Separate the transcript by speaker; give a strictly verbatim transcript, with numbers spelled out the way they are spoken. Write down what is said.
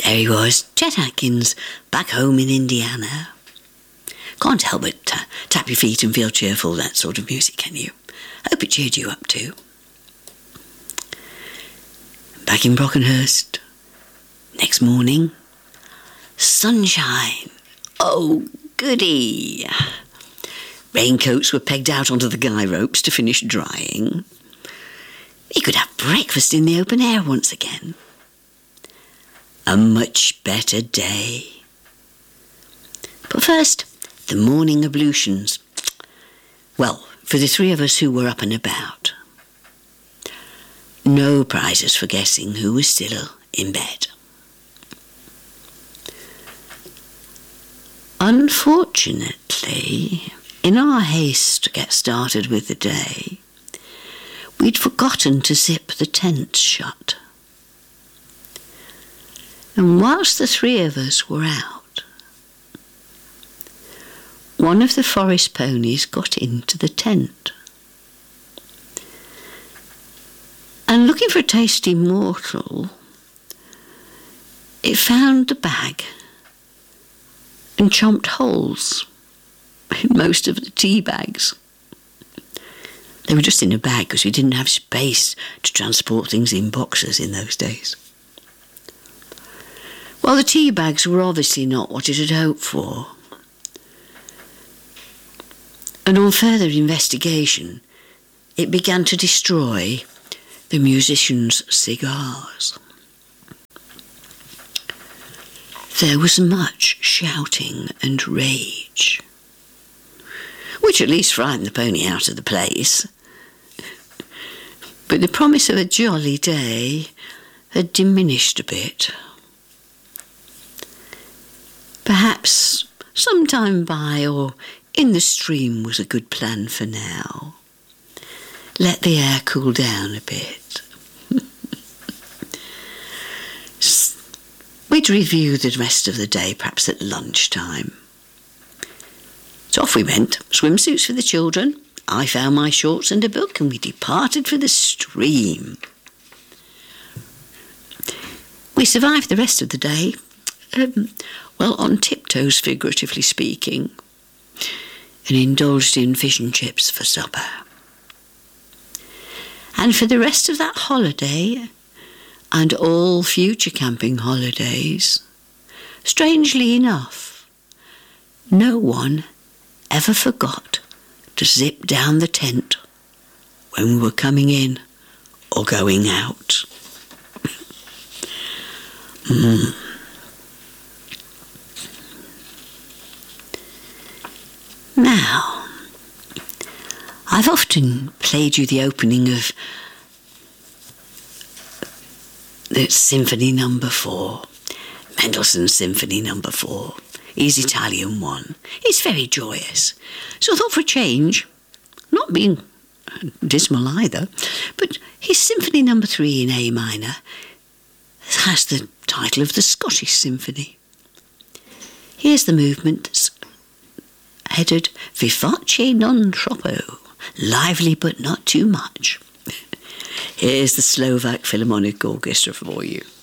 Speaker 1: There he was, Chet Atkins, back home in Indiana. Can't help but uh, tap your feet and feel cheerful, that sort of music, can you? Hope it cheered you up too. Back in Brockenhurst, next morning, sunshine. Oh, goody. Raincoats were pegged out onto the guy ropes to finish drying. He could have breakfast in the open air once again. A much better day. But first, the morning ablutions. Well, for the three of us who were up and about. No prizes for guessing who was still in bed. Unfortunately, in our haste to get started with the day, we'd forgotten to zip the tent shut. And whilst the three of us were out, one of the forest ponies got into the tent. And looking for a tasty morsel, it found the bag and chomped holes in most of the tea bags. They were just in a bag because we didn't have space to transport things in boxes in those days. Well, the tea bags were obviously not what it had hoped for. And on further investigation, it began to destroy the musicians' cigars. There was much shouting and rage, which at least frightened the pony out of the place. But the promise of a jolly day had diminished a bit. Perhaps some time by or in the stream was a good plan for now. Let the air cool down a bit. We'd review the rest of the day, perhaps at lunchtime. So off we went, swimsuits for the children. I found my shorts and a book, and we departed for the stream. We survived the rest of the day, um, well, on tiptoes, figuratively speaking, and indulged in fish and chips for supper. And for the rest of that holiday, and all future camping holidays, strangely enough, no one ever forgot to zip down the tent when we were coming in or going out. mm. Now, I've often played you the opening of the Symphony Number Four, Mendelssohn's Symphony Number Four. His Italian one. It's very joyous. So I thought for a change, not being dismal either, but his Symphony Number Three in A minor has the title of the Scottish Symphony. Here's the movement that's headed Vivace non troppo, lively but not too much. Here's the Slovak Philharmonic Orchestra for you.